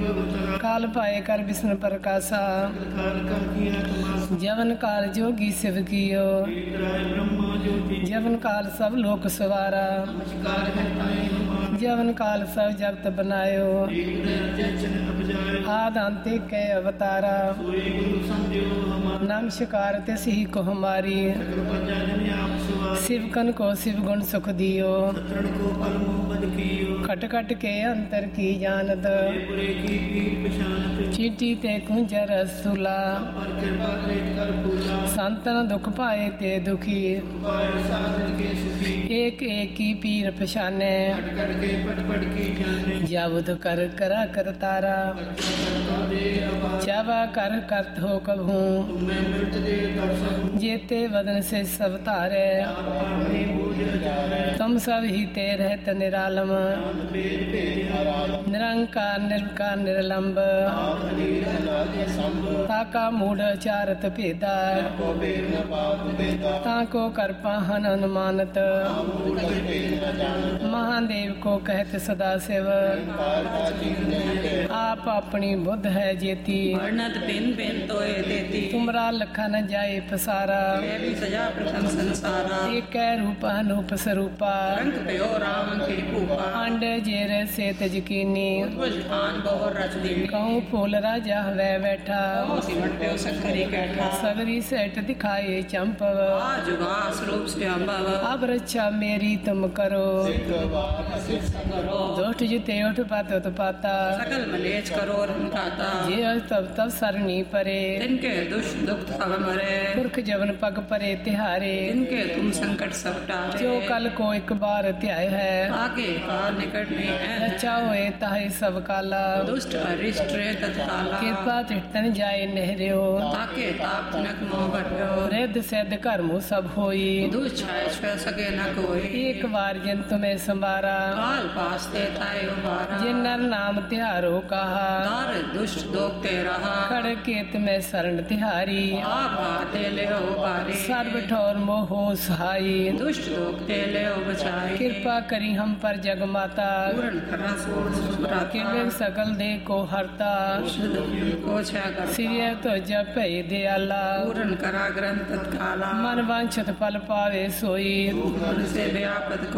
काल पाए कर विष्णु प्रकाशा जवन काल जोगी शिव कियो जवन काल सब लोक सवारा जवन काल सब जगत बनायो आद अंते कै अवतारा नमस्कार तिसही को हमारी शिवकन को शिव गुण सुख दियो खट खट के अंतर की जानत चीटी ते कुंजर सुला संतन दुख पाए ते दुखी एक एक की पीर पछाने जाबुद कर करा कर तारा चावा कर करत हो कभू जेते वदन से सब तारे तुम सब ही ते रहत निरालम निरंकार निर्विकार निर्लंब ताका मूढ़ चारत भेदा ताको कर पाहन अनुमानत महादेव को कहत सदा शिव आप अपनी बुद्ध है जेती वर्णत भिन्न भिन्न तोए देती तुमरा लखा न जाए पसारा भी सजा प्रथम संसारा एक रूप अनूप स्वरूपा रंग पयो राम के भूपा अंड जेर से तजकीनी खान बहुर रच दीनी कहूँ फूल राजा वह बैठा सिमट पे सकरी कैठा सगरी सेठ दिखाए चंपव जुगा स्वरूप से अम्बव अब रक्षा मेरी तुम करो दुष्ट जिते उठ पात पाता सकल मलेच करो रंगाता जे तब तब सरनी परे तिनके दुष्ट दुख थव मरे पुरख जवन पग परे तिहारे तिनके तुम संकट सब टारे जो कल को एक बार त्याय है आगे काल निकट में है रचा हुए ताहे सब काला दुष्ट अरिष्ट रे तत्काला कृपा तिष्ठन जाए नहरियो ताके ताप नक मोह भरियो रिद्ध सिद्ध कर्मु सब होई दुष्ट छाय छुए सके न कोई एक बार जिन तुम्हें संवारा काल पासते ताय उबारा जिन नर नाम तिहारो कहा तार दुष्ट दोखते रहा खड़ केत में शरण तिहारी आप आते ले उबारी सर्व ठोर मोहो सहाई दुष्ट दोखते ले बचाई कृपा करी हम पर जगमाता पूर्ण करा सुराता किले सकल दे को हरता को छा कर सिरिय तो जप दयाला पूर्ण करा ग्रंथ तत्काला मन वांछित फल पावे सोई मन से व्यापत